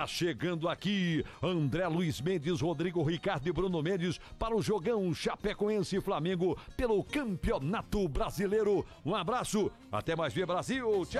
Tá chegando aqui André Luiz Mendes, Rodrigo Ricardo e Bruno Mendes para o jogão Chapecoense e Flamengo pelo Campeonato Brasileiro. Um abraço, até mais ver Brasil, tchau!